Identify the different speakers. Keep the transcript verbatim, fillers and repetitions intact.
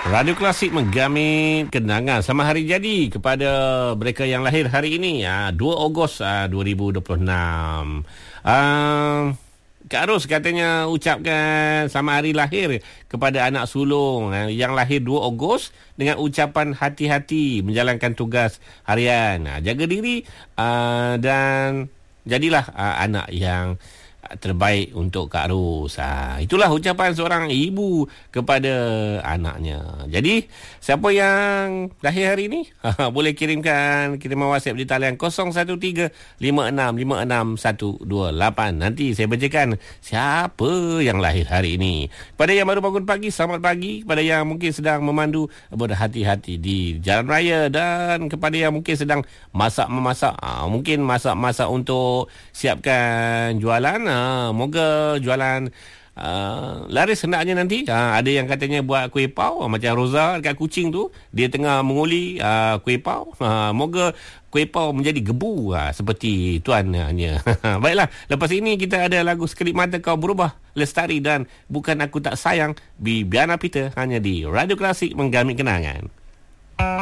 Speaker 1: Radio Klasik menggamit kenangan selamat hari jadi kepada mereka yang lahir hari ini, dua Ogos dua ribu dua puluh enam. Uh, Kak Ros katanya ucapkan selamat hari lahir kepada anak sulung yang lahir dua Ogos dengan ucapan hati-hati menjalankan tugas harian. Jaga diri uh, dan jadilah uh, anak yang terbaik untuk Kak Ros. Ha, itulah ucapan seorang ibu kepada anaknya. Jadi, siapa yang lahir hari ini, ha, boleh kirimkan kiriman WhatsApp di talian kosong satu tiga lima enam lima enam satu dua lapan. Nanti saya bacakan siapa yang lahir hari ini. Pada yang baru bangun pagi, selamat pagi. Kepada yang mungkin sedang memandu, berhati-hati di jalan raya. Dan kepada yang mungkin sedang masak-memasak, ha, mungkin masak-masak untuk siapkan jualan. Ha, moga jualan uh, laris hendaknya nanti. Ha, ada yang katanya buat kuih pau, macam Roza dekat Kuching tu, dia tengah menguli uh, kuih pau. Ha, moga kuih pau menjadi gebu ha, seperti tuannya. Baiklah, lepas ini kita ada lagu Sekelip Mata Kau Berubah, Lestari dan Bukan Aku Tak Sayang, Bibiana Peter, hanya di Radio Klasik menggamit kenangan.